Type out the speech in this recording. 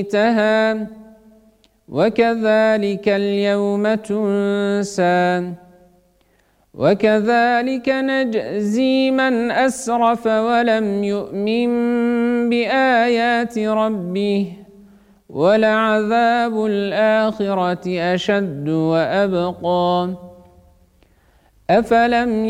نسيتها وكذلك اليوم تنسى وكذلك نجزي من أسرف ولم يؤمن بآيات ربه ولعذاب الآخرة أشد وأبقى أفلم